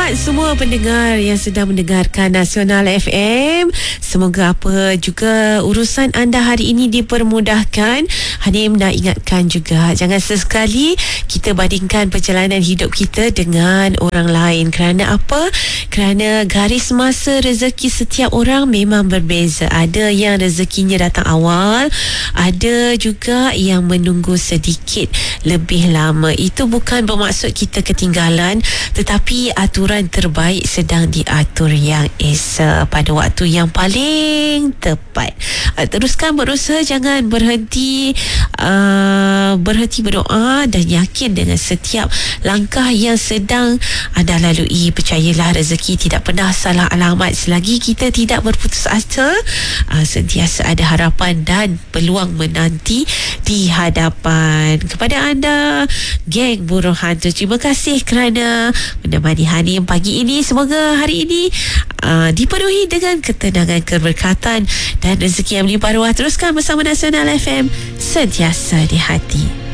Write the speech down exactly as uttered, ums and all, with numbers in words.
Selamat semua pendengar yang sedang mendengarkan Nasional F M. Semoga apa juga urusan anda hari ini dipermudahkan. Hanim nak ingatkan juga, jangan sesekali kita bandingkan perjalanan hidup kita dengan orang lain. Kerana apa? Kerana garis masa rezeki setiap orang memang berbeza. Ada yang rezekinya datang awal, ada juga yang menunggu sedikit lebih lama. Itu bukan bermaksud kita ketinggalan, tetapi aturan terbaik sedang diatur yang esa pada waktu yang paling tepat. Uh, teruskan berusaha, jangan berhenti uh, berhenti berdoa dan yakin dengan setiap langkah yang sedang anda lalui. Percayalah, rezeki tidak pernah salah alamat selagi kita tidak berputus asa. Uh, sentiasa ada harapan dan peluang menanti di hadapan. Kepada anda, geng buruh hantu, terima kasih kerana menemani Hanim pagi ini. Semoga hari ini uh, dipenuhi dengan ketenangan, keberkatan dan rezeki yang melimpah ruah. Teruskan bersama Nasional F M, sentiasa di hati.